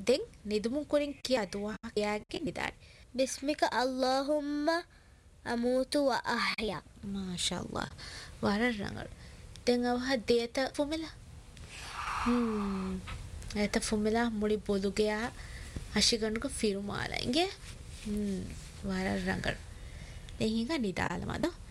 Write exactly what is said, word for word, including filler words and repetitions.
දෙන් නිදුමුන් කුරින් කියා දුවා කියාගේ නිදායි بسمك اللهم أموت وأحيا මාෂාල්ලා වරරංගල් දැන් අවහ දේත ෆොමිලා හ්ම් ඒත ෆොමිලා මුඩි බොදුගයා අශිගණුක ෆිරුමාලා ඉගේ හ්ම් වරරංගල් දැන් හිඟ නිදාලමද